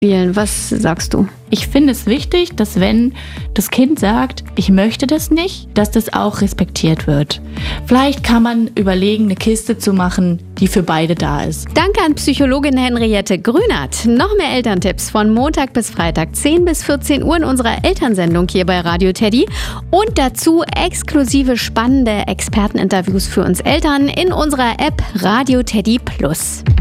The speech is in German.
spielen. Was sagst du? Ich finde es wichtig, dass wenn das Kind sagt, ich möchte das nicht, dass das auch respektiert wird. Vielleicht kann man überlegen, eine Kiste zu machen, die für beide da ist. Danke an Psychologin Henriette Grünert. Noch mehr Elterntipps von Montag bis Freitag 10 bis 14 Uhr in unserer Elternsendung hier bei Radio Teddy. Und dazu exklusive spannende Experteninterviews für uns Eltern in unserer App Radio Teddy Plus.